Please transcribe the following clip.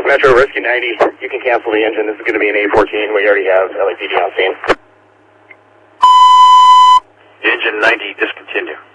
Metro Rescue 90, you can cancel the engine. This is going to be an A14. We already have LAPD on scene. Engine 90, discontinue.